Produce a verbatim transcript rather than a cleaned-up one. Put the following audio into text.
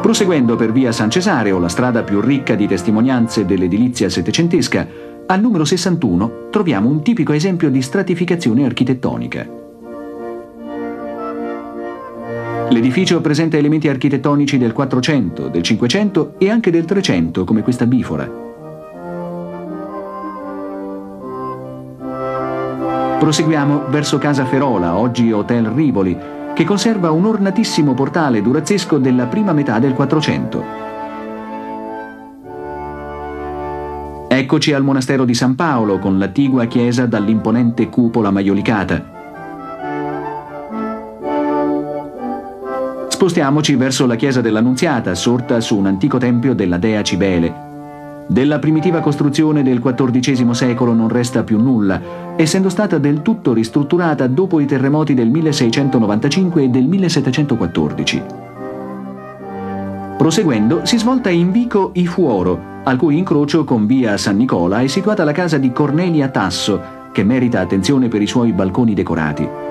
Proseguendo per via San Cesareo, la strada più ricca di testimonianze dell'edilizia settecentesca, al numero sessantuno troviamo un tipico esempio di stratificazione architettonica. L'edificio presenta elementi architettonici del quattrocento, del cinquecento e anche del trecento, come questa bifora. Proseguiamo verso Casa Ferola, oggi Hotel Rivoli, che conserva un ornatissimo portale durazzesco della prima metà del quattrocento. Eccoci al monastero di San Paolo, con l'attigua chiesa dall'imponente cupola maiolicata. Spostiamoci verso la chiesa dell'Annunziata, sorta su un antico tempio della dea Cibele. Della primitiva costruzione del quattordicesimo secolo non resta più nulla, essendo stata del tutto ristrutturata dopo i terremoti del milleseicentonovantacinque e del millesettecentoquattordici. Proseguendo, si svolta in vico I Fuoro, al cui incrocio con via San Nicola è situata la casa di Cornelia Tasso, che merita attenzione per i suoi balconi decorati.